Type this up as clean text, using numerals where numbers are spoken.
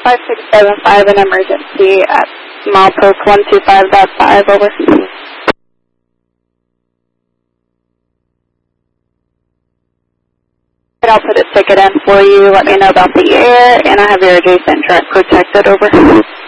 5675, an emergency at milepost 125.5, over. I'll put a ticket in for you. Let me know about the air, and I have your adjacent truck protected, over.